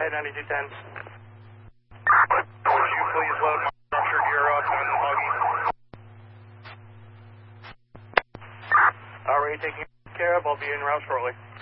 ahead, 9210. Would you please load my structure gear up and buggy? Already taken care of. I'll be en route shortly.